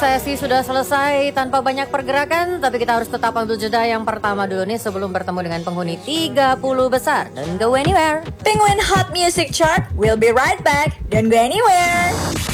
sesi sudah selesai tanpa banyak pergerakan, tapi kita harus tetap ambil jeda yang pertama dulu nih sebelum bertemu dengan penghuni 30 besar. Don't go anywhere. Penguin Hot Music Chart will be right back. Don't go anywhere.